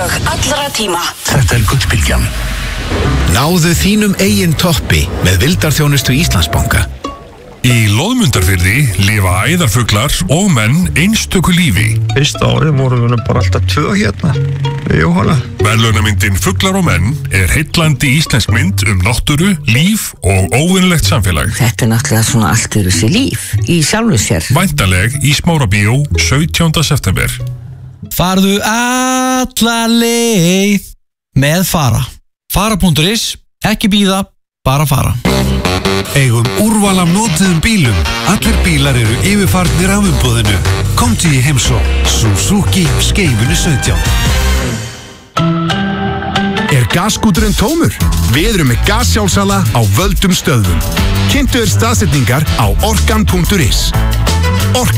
Lög allra tíma. Þetta Gullbylgjan. Náðu þínum eigin toppi með vildarþjónustu Íslandsbanka. Í Loðmundarfirði lifa æðarfuglar og menn einstöku lífi. Fyrsta árið vorum við bara alltaf 2 hérna við Jóhanna. Verðlaunamyndin Fuglar og menn heillandi íslensk mynd náttúru, líf og óvinnlegt samfélag. Þetta náttúrulega svona allt þessi líf í sjálfu sér. Væntanleg í Smárabíó 17. september. Farðu alla leið með Fara. Fara.is, ekki bíða, bara fara. Eigum úrval af notuðum bílum. Allir bílar eru yfirfarnir af umboðinu. Komdu í heimsókn. Suzuki Skeifunni 17. Gasskúturinn tómur? Við erum með gassjálfsala á völdum stöðvum. Kynntu staðsetningar á orkan.is.